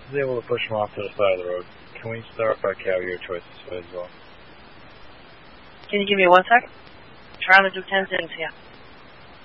is able to push him off to the side of the road. Can we start our carrier choice this way as well? Can you give me 1 sec? Trying to do 10 things here.